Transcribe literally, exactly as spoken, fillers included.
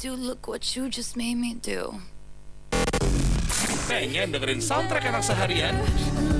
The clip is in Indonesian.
do, look what you just made me do. Pengen dengerin soundtrack anak seharian?